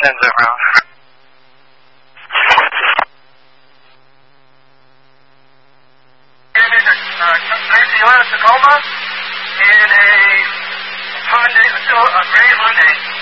sends it around. There's the Tacoma in a Hyundai, a gray Hyundai.